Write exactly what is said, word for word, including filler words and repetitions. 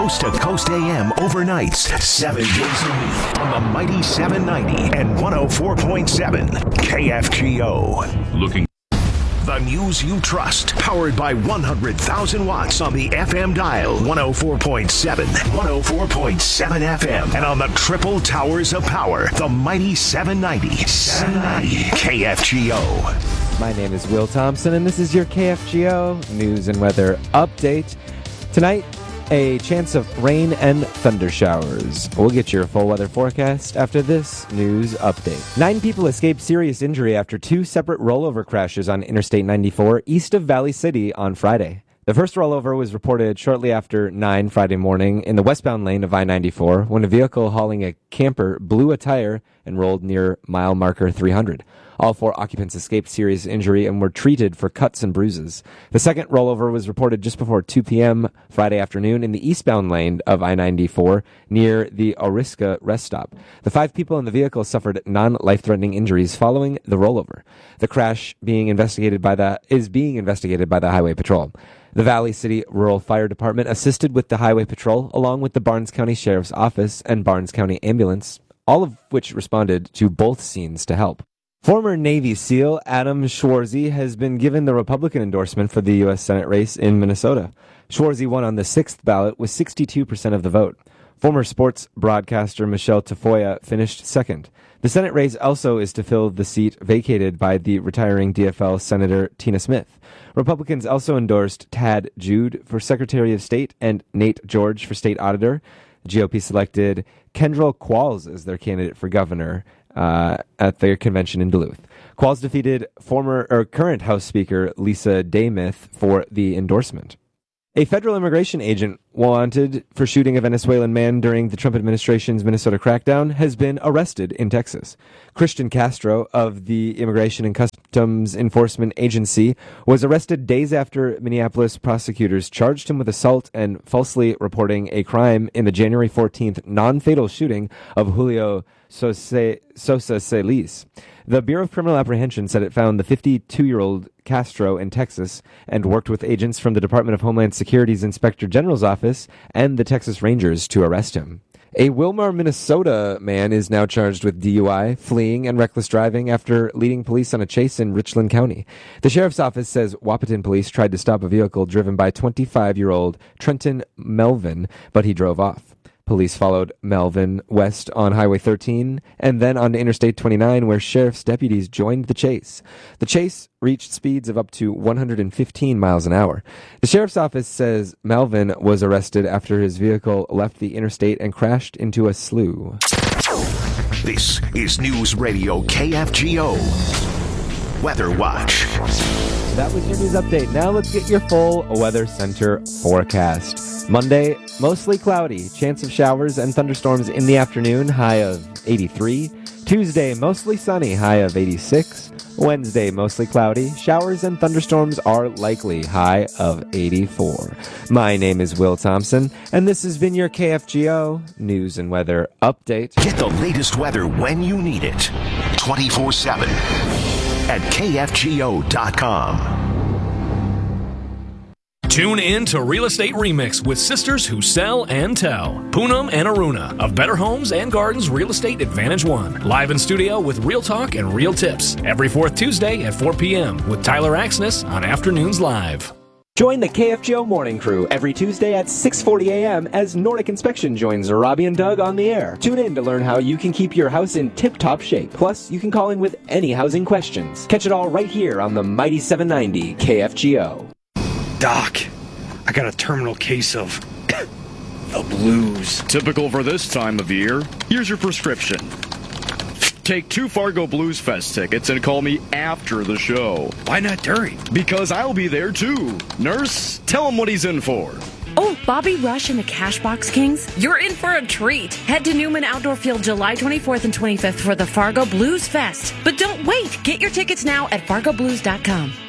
Coast to Coast A M overnights, seven days a week on the mighty seven ninety and one oh four point seven K F G O. Looking the news you trust, powered by one hundred thousand watts on the F M dial, one oh four point seven, one oh four point seven F M, and on the triple towers of power, the mighty seven ninety, seven ninety K F G O. My name is Will Thompson, and this is your K F G O news and weather update. Tonight, a chance of rain and thunder showers. We'll get your full weather forecast after this news update. Nine people escaped serious injury after two separate rollover crashes on Interstate ninety-four east of Valley City on Friday. The first rollover was reported shortly after nine Friday morning in the westbound lane of I ninety-four when a vehicle hauling a camper blew a tire and rolled near mile marker three hundred. All four occupants escaped serious injury and were treated for cuts and bruises. The second rollover was reported just before two p.m. Friday afternoon in the eastbound lane of I ninety-four near the Oriska rest stop. The five people in the vehicle suffered non-life-threatening injuries following the rollover. The crash being investigated by the is being investigated by the Highway Patrol. The Valley City Rural Fire Department assisted with the Highway Patrol along with the Barnes County Sheriff's Office and Barnes County Ambulance, all of which responded to both scenes to help. Former Navy SEAL Adam Schwarzy has been given the Republican endorsement for the U S Senate race in Minnesota. Schwarzy won on the sixth ballot with sixty-two percent of the vote. Former sports broadcaster Michelle Tafoya finished second. The Senate race also is to fill the seat vacated by the retiring D F L Senator Tina Smith. Republicans also endorsed Tad Jude for Secretary of State and Nate George for State Auditor. The G O P selected Kendrell Qualls as their candidate for governor Uh, at their convention in Duluth. Qualls defeated former or current House Speaker Lisa Daymith for the endorsement. A federal immigration agent wanted for shooting a Venezuelan man during the Trump administration's Minnesota crackdown has been arrested in Texas. Christian Castro of the Immigration and Customs Enforcement Agency was arrested days after Minneapolis prosecutors charged him with assault and falsely reporting a crime in the January fourteenth non-fatal shooting of Julio Sosa, Sosa Celis. The Bureau of Criminal Apprehension said it found the fifty-two-year-old Castro in Texas and worked with agents from the Department of Homeland Security's Inspector General's office and the Texas Rangers to arrest him. A Wilmar, Minnesota man is now charged with D U I, fleeing, and reckless driving after leading police on a chase in Richland County. The sheriff's office says Wahpeton police tried to stop a vehicle driven by twenty-five-year-old Trenton Melvin, but he drove off. Police followed Melvin west on Highway thirteen and then onto Interstate twenty-nine, where sheriff's deputies joined the chase. The chase reached speeds of up to one hundred fifteen miles an hour. The sheriff's office says Melvin was arrested after his vehicle left the interstate and crashed into a slough. This is News Radio K F G O Weather Watch. That was your news update. Now let's get your full Weather Center forecast. Monday, mostly cloudy. Chance of showers and thunderstorms in the afternoon, high of eighty-three. Tuesday, mostly sunny, high of eighty-six. Wednesday, mostly cloudy. Showers and thunderstorms are likely, high of eighty-four. My name is Will Thompson, and this has been your K F G O News and Weather Update. Get the latest weather when you need it. twenty-four seven at K F G O dot com. Tune in to Real Estate Remix with sisters who sell and tell. Poonam and Aruna of Better Homes and Gardens Real Estate Advantage One. Live in studio with real talk and real tips. Every fourth Tuesday at four p.m. with Tyler Axness on Afternoons Live. Join the K F G O Morning Crew every Tuesday at six forty a.m. as Nordic Inspection joins Robbie and Doug on the air. Tune in to learn how you can keep your house in tip-top shape. Plus, you can call in with any housing questions. Catch it all right here on the Mighty seven ninety K F G O. Doc, I got a terminal case of the blues. Typical for this time of year. Here's your prescription. Take two Fargo Blues Fest tickets and call me after the show. Why not during? Because I'll be there too. Nurse, tell him what he's in for. Oh, Bobby Rush and the Cashbox Kings? You're in for a treat. Head to Newman Outdoor Field July twenty-fourth and twenty-fifth for the Fargo Blues Fest. But don't wait. Get your tickets now at fargo blues dot com.